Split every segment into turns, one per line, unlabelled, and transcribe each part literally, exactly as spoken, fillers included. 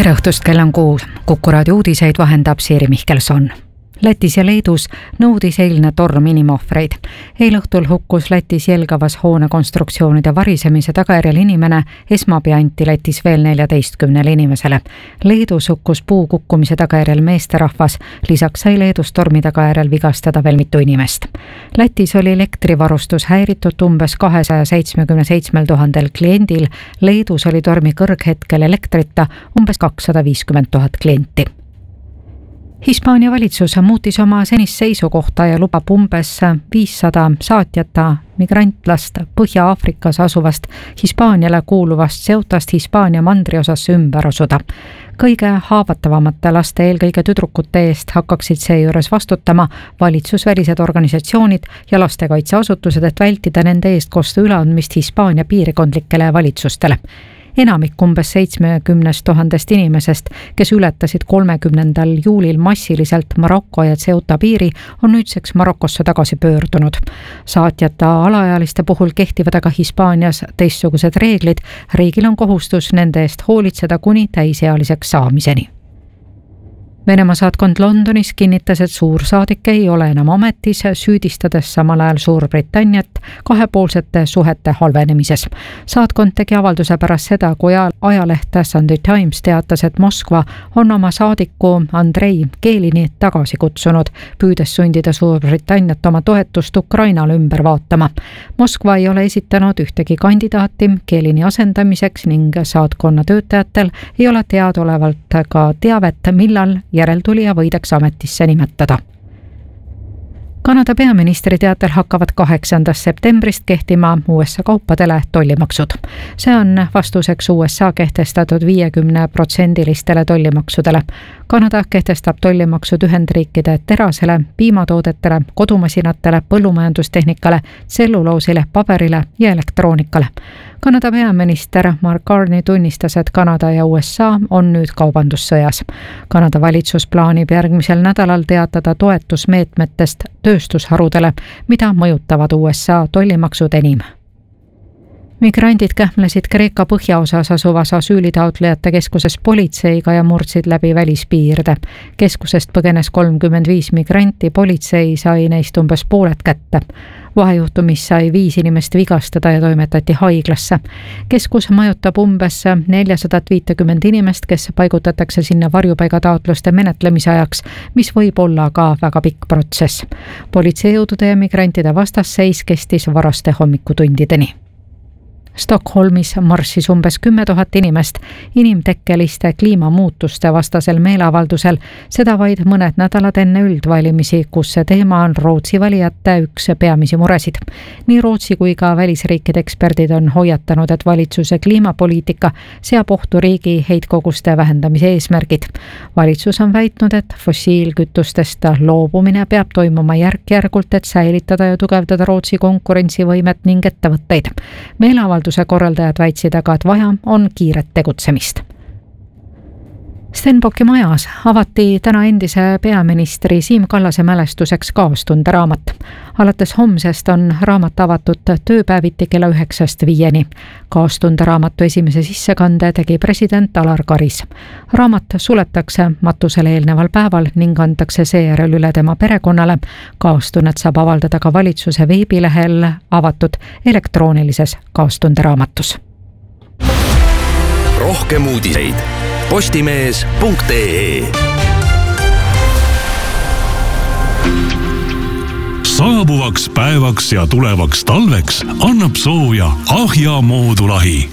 tere õhtust, kell on kuus. Kuku raadio uudiseid vahendab Siiri Mihkelson. Lätis ja Leedus nõudis eilne torm inimohvreid. Eil õhtul hukkus Lätis jelgavas hoonekonstruktsioonide varisemise tagajärjel inimene, esmaabi anti Lätis veel neljateistkümnele inimesele. Leedus hukkus puu kukkumise tagajärjel meesterahvas, lisaks sai Leedus tormi tagajärjel vigastada veel mitu inimest. Lätis oli elektrivarustus häiritud umbes kahesaja seitsmekümne seitsmel tuhandel kliendil, Leedus oli tormi kõrghetkel elektrita umbes kakssada viiskümmend tuhat klienti. Hispaania valitsus muutis oma senist seisukohta ja lubab umbes viissada saatjata migrantlast Põhja-Aafrikas asuvast Hispaaniale kuuluvast Ceutast Hispaania mandriosasse ümber asuda. Kõige haavatavamate laste, eelkõige tüdrukute eest hakkaksid seejuures vastutama valitsusvälised organisatsioonid ja lastekaitseasutused, et vältida nende eest kosta üleandmist Hispaania piirkondlikele valitsustele. Enamik umbes seitsmekümnest tuhandest inimesest, kes ületasid kolmekümnendal juulil massiliselt Maroko ja Ceuta piiri, on nüüdseks Marokosse tagasi pöördunud. Saatjata alaealiste puhul kehtivad aga Hispaanias teistsugused reeglid, riigil on kohustus nende eest hoolitseda kuni täisealiseks saamiseni. Venemaa saatkond Londonis kinnitas, et suursaadik ei ole enam ametis, süüdistades samal ajal Suurbritanniat kahepoolsete suhete halvenemises. Saatkond tegi avalduse pärast seda, kui ajaleht Sunday Times teatas, et Moskva on oma saadiku Andrei Kelini tagasi kutsunud, püüdes sundida Suurbritanniat oma toetust Ukrainale ümber vaatama. Moskva ei ole esitanud ühtegi kandidaati Kelini asendamiseks ning saatkonna töötajatel ei ole teadaolevalt ka teavet, millal järeltulija võidaks ametisse nimetada. Kanada peaministri teatel hakkavad kaheksandast septembrist kehtima U S A kaupadele tollimaksud. See on vastuseks U S A kehtestatud viiekümne protsendilistele tollimaksudele. Kanada kehtestab tollimaksud Ühendriikide terasele, piimatoodetele, kodumasinatele, põllumajandustehnikale, tselluloosile, paberile ja elektroonikale. Kanada peaminister Mark Carney tunnistas, et Kanada ja U S A on nüüd kaubandussõjas. Kanada valitsus plaanib järgmisel nädalal teatada toetusmeetmetest tööstusharudele, mida mõjutavad U S A tollimaksud enim. Migrandid kähmlesid Kreeka põhjaosas asuvas asüülitaotlejate keskuses politseiga ja murdsid läbi välispiirde. Keskusest põgenes kolmkümmend viis migranti, politsei sai neist umbes pooled kätte. Vahejuhtumis sai viis inimest vigastada ja toimetati haiglasse. Keskus majutab umbes neljasada viiskümmend inimest, kes paigutatakse sinna varjupaigataotluste menetlemise ajaks, mis võib olla ka väga pikk protsess. Politseijõudude ja migrantide vastasseis kestis varaste hommikutundideni. Stockholmis marssis umbes kümme tuhat inimest inimtekkeliste kliimamuutuste vastasel meeleavaldusel, seda vaid mõned nädalad enne üldvalimisi, kus see teema on Rootsi valijate üks peamisi muresid. Nii Rootsi kui ka välisriikide eksperdid on hoiatanud, et valitsuse kliimapoliitika seab ohtu riigi heitkoguste vähendamise eesmärgid. Valitsus on väitnud, et fossiilkütustest loobumine peab toimuma järk-järgult, et säilitada ja tugevdada Rootsi konkurentsivõimet ning ettevõtteid. Meeleavaldus korraldajad väitsid aga, et vaja on kiiret tegutsemist. Stenbocki majas avati täna endise peaministri Siim Kallase mälestuseks kaastunde raamat. Alates homsest on raamat avatud tööpäeviti kella üheksast viieni. Kaastunde raamatu esimese sissekande tegi president Alar Karis. Raamat suletakse matusele eelneval päeval ning antakse seejärel üle tema perekonnale. Kaastunnet saab avaldada ka valitsuse veebilehel avatud elektroonilises kaastunde raamatus.
Rohkem uudiseid postimees punkt ee.
Saabuvaks päevaks ja tulevaks talveks annab sooja Ahja moodulahi.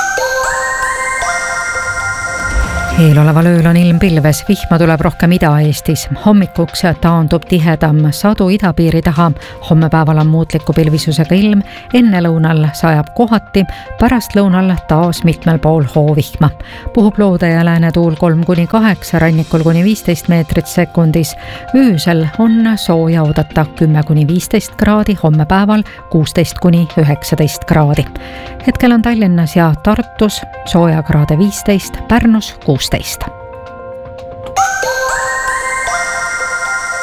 Eeloleval ööl on ilm pilves, vihma tuleb rohkem Ida-Eestis. Hommikuks taandub tihedam sadu idapiiri taha. Homme päeval on muutliku pilvisusega ilm, enne lõunal sajab kohati, pärast lõunal taas mitmel pool hoovihma. Puhub loode ja lääne tuul kolm kuni kaheksa, rannikul kuni viisteist meetrit sekundis. Öösel on sooja oodata kümme kuni viisteist kraadi, homme päeval kuusteist kuni üheksateist kraadi. Hetkel on Tallinnas ja Tartus sooja kraade viisteist, Pärnus kuusteist.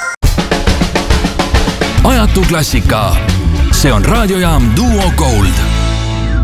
Ajatu klassika. See on raadiojaam Duo Gold.